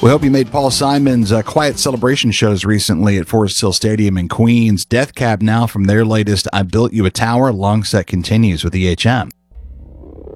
We hope you made Paul Simon's quiet celebration shows recently at Forest Hill Stadium in Queens. Death Cab now from their latest I Built You a Tower. Long set continues with EHM.